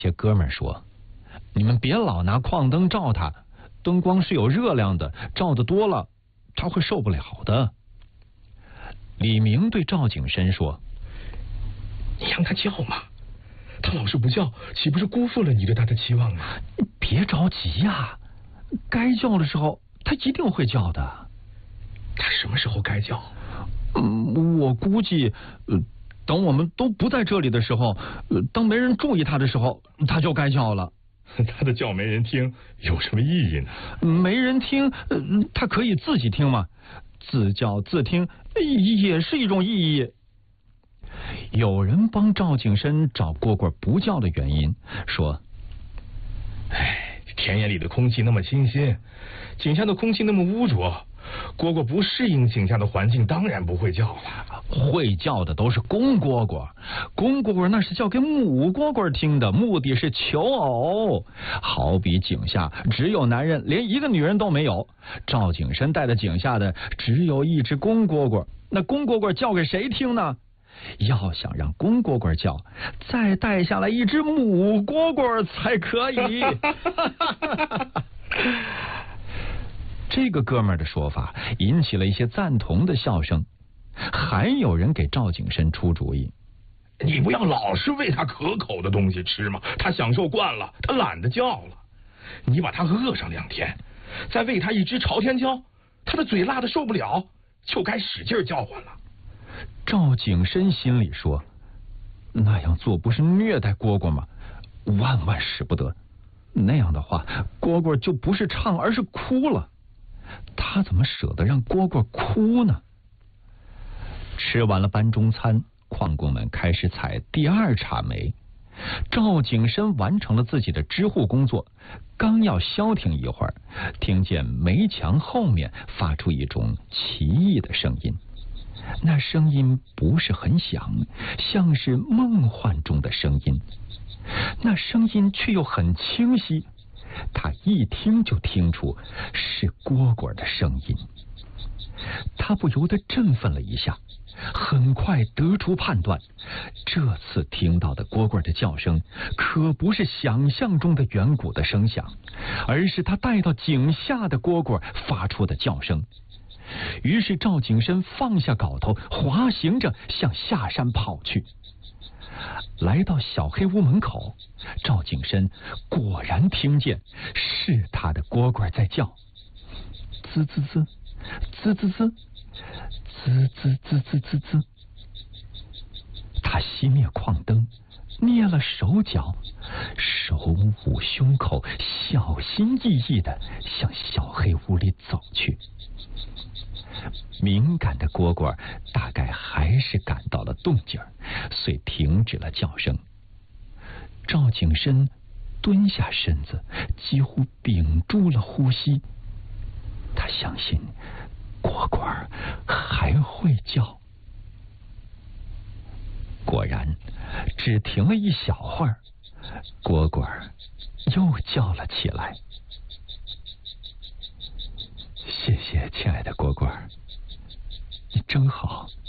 些哥们儿说：“你们别老拿矿灯照它，灯光是有热量的，照得多了，他会受不了的。”李明对赵景深说：“ 你让他叫嘛，他老是不叫，岂不是辜负了你对他的期望吗？”“ 别着急呀，该叫的时候他一定会叫的。”“ 他什么时候该叫？”“ 我估计，等我们都不在这里的时候，当没人注意他的时候，他就该叫了。”“ 他的叫没人听，有什么意义呢？”“ 没人听，他可以自己听嘛，自叫自听也是一种意义。”有人帮赵景深找蝈蝈不叫的原因，说：“ 田野里的空气那么清新，井下的空气那么污浊，蝈蝈不适应井下的环境，当然不会叫了。 会叫的都是公蝈蝈，公蝈蝈那是叫给母蝈蝈听的，目的是求偶。好比井下只有男人，连一个女人都没有。赵景深带的井下的只有一只公蝈蝈，那公蝈蝈叫给谁听呢？要想让公蝈蝈叫，再带下来一只母蝈蝈才可以。”这个哥们儿的说法引起了一些赞同的笑声，还有人给赵景深出主意：“ 你不要老是喂他可口的东西吃嘛，他享受惯了，他懒得叫了。你把他饿上2天，再喂他一只朝天椒，他的嘴辣得受不了，就该使劲叫唤了。” 赵景深心里说：“那样做不是虐待蝈蝈吗？万万使不得。那样的话，蝈蝈就不是唱而是哭了。他怎么舍得让蝈蝈哭呢？”吃完了班中餐，矿工们开始采第2茬煤。赵景深完成了自己的织护工作，刚要消停一会儿，听见煤墙后面发出一种奇异的声音。那声音不是很响，像是梦幻中的声音，那声音却又很清晰，他一听就听出是蝈蝈的声音。他不由得振奋了一下，很快得出判断，这次听到的蝈蝈的叫声可不是想象中的远古的声响，而是他带到井下的蝈蝈发出的叫声。于是赵景深放下镐头，滑行着向下山跑去。来到小黑屋门口，赵景深果然听见是他的蝈蝈在叫，滋滋滋，滋滋滋，滋滋滋滋滋滋。他熄灭矿灯，捏了手脚，手捂胸口，小心翼翼地向小黑屋里走去。敏感的蝈蝈大概还是感到了动静，遂停止了叫声。赵景深蹲下身子，几乎屏住了呼吸。他相信蝈蝈还会叫。果然，只停了一小会儿，蝈蝈又叫了起来。谢谢，亲爱的蝈蝈，你真好。